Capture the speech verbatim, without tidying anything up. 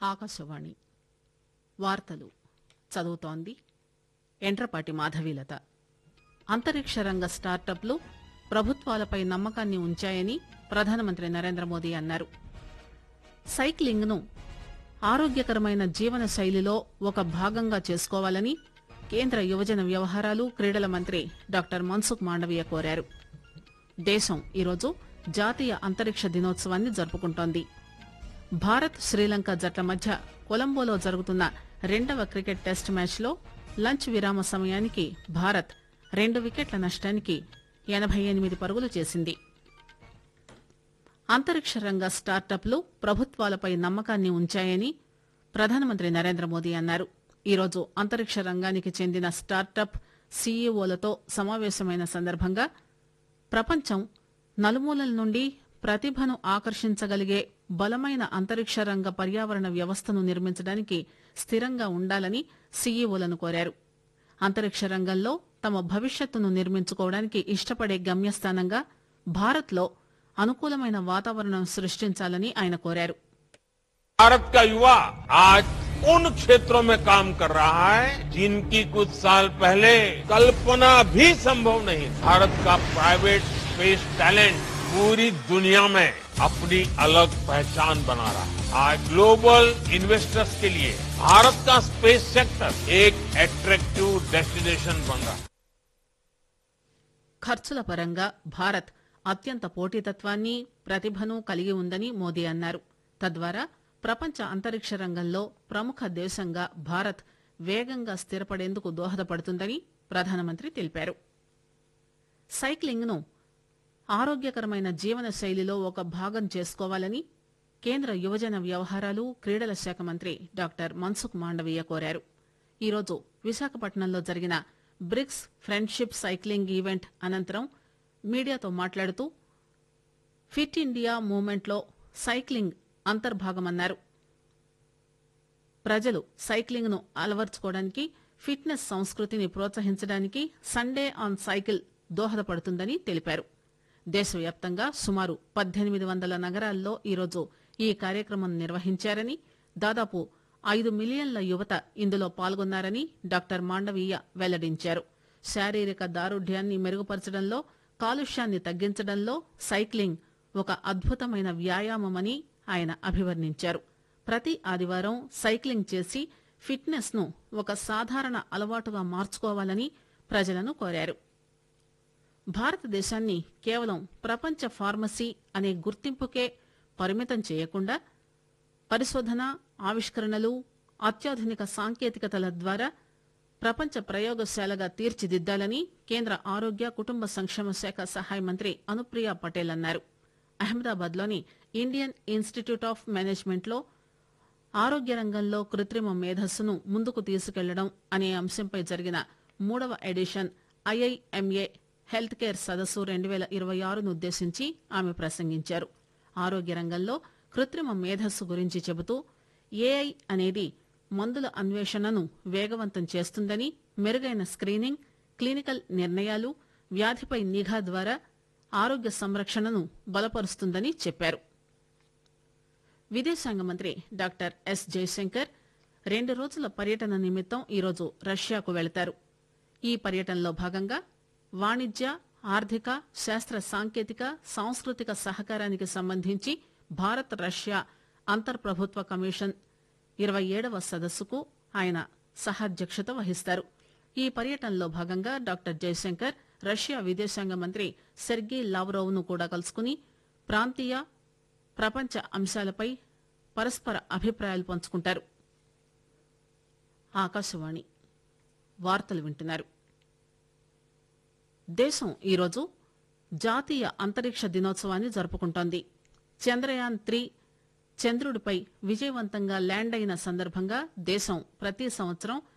ఆకాశవాణి వార్తలు చదువుతోంది ఎంట్రపాటి మాధవీలత. అంతరిక్ష రంగ స్టార్టప్లు ప్రభుత్వాలపై నమ్మకాన్ని ఉంచాయని ప్రధానమంత్రి నరేంద్ర మోదీ అన్నారు. సైక్లింగ్ ను ఆరోగ్యకరమైన జీవన శైలిలో ఒక భాగంగా చేసుకోవాలని కేంద్ర యువజన వ్యవహారాలు క్రీడల మంత్రి డాక్టర్ మన్సుఖ్ మాండవీయ కోరారు. దేశం ఈరోజు జాతీయ అంతరిక్ష దినోత్సవాన్ని జరుపుకుంటోంది. భారత్ శ్రీలంక జట్ల మధ్య కొలంబోలో జరుగుతున్న రెండవ క్రికెట్ టెస్ట్ మ్యాచ్లో లంచ్ విరామ సమయానికి భారత్ రెండు వికెట్ల నష్టానికి ఎనబై ఎనిమిది పరుగులు చేసింది. అంతరిక్ష రంగ స్టార్టప్లు ప్రభుత్వాలపై నమ్మకాన్ని ఉంచాయని ప్రధానమంత్రి నరేంద్ర మోదీ అన్నారు. ఈరోజు అంతరిక్ష రంగానికి చెందిన స్టార్టప్ సీఈఓలతో సమావేశమైన సందర్భంగా ప్రపంచం నలుమూలల నుండి ప్రతిభను ఆకర్షించగలిగే బలమైన అంతరిక్ష రంగ పర్యావరణ వ్యవస్థను నిర్మించడానికి స్థిరంగా ఉండాలని సీఈఓలను కోరారు. అంతరిక్ష రంగంలో తమ భవిష్యత్తును నిర్మించుకోవడానికి ఇష్టపడే గమ్యస్థానంగా భారత్లో అనుకూలమైన వాతావరణం సృష్టించాలని ఆయన కోరారు. भारत का युवा आज उन क्षेत्रों में काम कर रहा है जिनकी कुछ साल पहले कल्पना भी संभव नहीं. भारत का प्राइवेट स्पेस टैलेंट पूरी दुनिया में अपनी अलग पहचान बना रहा है. आज ग्लोबल इन्वेस्टर्स के लिए भारत का स्पेस सेक्टर एक अट्रैक्टिव डेस्टिनेशन बन रहा है. ఖర్చుల పరంగా భారత్ అత్యంత పోటీతత్వాన్ని ప్రతిభను కలిగి ఉందని మోదీ అన్నారు. తద్వారా ప్రపంచ అంతరిక్ష రంగంలో ప్రముఖ దేశంగా భారత్ వేగంగా స్థిరపడేందుకు దోహదపడుతుందని ప్రధానమంత్రి తెలిపారు. సైక్లింగ్ ను ఆరోగ్యకరమైన జీవన శైలిలో ఒక భాగం చేసుకోవాలని కేంద్ర యువజన వ్యవహారాలు క్రీడల శాఖ మంత్రి డాక్టర్ మన్సుఖ్ మాండవీయ కోరారు. ఈరోజు విశాఖపట్నంలో జరిగిన బ్రిక్స్ ఫ్రెండ్షిప్ సైక్లింగ్ ఈవెంట్ అనంతరం మీడియాతో మాట్లాడుతూ ఫిట్ ఇండియా మూవ్మెంట్లో సైక్లింగ్ అంతర్భాగమన్నారు. ప్రజలు సైక్లింగ్ ను అలవర్చుకోవడానికి ఫిట్నెస్ సంస్కృతిని ప్రోత్సహించడానికి సండే ఆన్ సైకిల్ దోహదపడుతుందని తెలిపారు. దేశవ్యాప్తంగా సుమారు పద్దెనిమిది వందల నగరాల్లో ఈరోజు ఈ కార్యక్రమం నిర్వహించారని, దాదాపు ఐదు మిలియన్ల యువత ఇందులో పాల్గొన్నారని డాక్టర్ మాండవీయ వెల్లడించారు. శారీరక దారుఢ్యాన్ని మెరుగుపరచడంలో, కాలుష్యాన్ని తగ్గించడంలో సైక్లింగ్ ఒక అద్భుతమైన వ్యాయామమని ఆయన అభివర్ణించారు. ప్రతి ఆదివారం సైక్లింగ్ చేసి ఫిట్నెస్ ను ఒక సాధారణ అలవాటుగా మార్చుకోవాలని ప్రజలను కోరారు. భారతదేశాన్ని కేవలం ప్రపంచ ఫార్మసీ అనే గుర్తింపుకే పరిమితం చేయకుండా పరిశోధన, ఆవిష్కరణలు, అత్యాధునిక సాంకేతికతల ద్వారా ప్రపంచ ప్రయోగశాలగా తీర్చిదిద్దాలని కేంద్ర ఆరోగ్య కుటుంబ సంక్షేమ శాఖ సహాయ మంత్రి అనుప్రియ పటేల్ అన్నారు. అహ్మదాబాద్ లోని ఇండియన్ ఇన్స్టిట్యూట్ ఆఫ్ మేనేజ్మెంట్ లో ఆరోగ్య రంగంలో కృత్రిమ మేధస్సును ముందుకు తీసుకెళ్లడం అనే అంశంపై జరిగిన మూడవ ఎడిషన్ ఐఐఎంఏ హెల్త్ కేర్ సదస్సు రెండు పేల ఇరవై ఆరును ఉద్దేశించి ఆమె ప్రసంగించారు. ఆరోగ్య రంగంలో కృత్రిమ మేధస్సు గురించి చెబుతూ ఏఐ అనేది మందుల అన్వేషణను వేగవంతం చేస్తుందని, మెరుగైన స్క్రీనింగ్, క్లినికల్ నిర్ణయాలు, వ్యాధిపై నిఘా ద్వారా ఆరోగ్య సంరక్షణను బలపరుస్తుందని చెప్పారు. విదేశాంగ మంత్రి డాక్టర్ ఎస్ జయశంకర్ రెండు రోజుల పర్యటన నిమిత్తం ఈరోజు రష్యాకు వెళతారు. ఈ పర్యటనలో భాగంగా వాణిజ్య, ఆర్థిక, శాస్త్ర సాంకేతిక, సాంస్కృతిక సహకారానికి సంబంధించి భారత్ రష్యా అంతర్ప్రభుత్వ కమిషన్ ఇరవై ఏడవ సదస్సుకు ఆయన సహాధ్యక్షత వహిస్తారు. ఈ పర్యటనలో భాగంగా డాక్టర్ జయశంకర్ రష్యా విదేశాంగ మంత్రి సెర్గీ లావ్రోవ్ ను కూడా కలుసుకుని ప్రాంతీయ, ప్రపంచ అంశాలపై పరస్పర అభిప్రాయాలు పంచుకుంటారు. ఆకాశవాణి వార్తలు వింటున్నారు. దేశం ఈరోజు జాతీయ అంతరిక్ష దినోత్సవాన్ని జరుపుకుంటోంది. చంద్రయాన్ త్రీ చంద్రుడిపై విజయవంతంగా ల్యాండ్ అయిన సందర్భంగా దేశం ప్రతి సంవత్సరం